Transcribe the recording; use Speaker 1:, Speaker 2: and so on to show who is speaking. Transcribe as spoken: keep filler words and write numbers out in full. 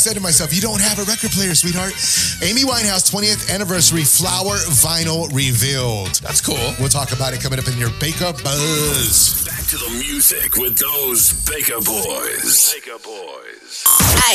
Speaker 1: said to myself, you don't have a record player, sweetheart. Amy Winehouse twentieth anniversary flower vinyl revealed.
Speaker 2: That's cool.
Speaker 1: We'll talk about it coming up in your Baker Buzz.
Speaker 3: Back to the music with those Baker Boys. Baker Boys.
Speaker 4: Hey,